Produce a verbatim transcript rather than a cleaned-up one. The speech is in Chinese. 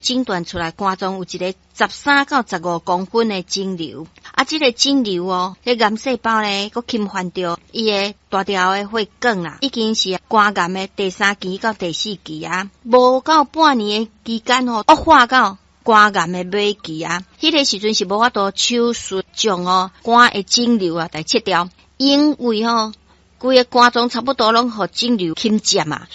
诊断出来肝脏有一个十三到十五公分的肿瘤，啊，这个肿瘤哦，迄癌细胞呢，佮侵犯着伊的大条的血管啦，已经是肝癌的第三期到第四期啊，无到半年的期间哦，恶化到肝癌的尾期啊，迄个时阵是无法度手术将哦肝的肿瘤啊来切掉，因为吼、哦。规个肝脏差不多拢互肿瘤侵占啊，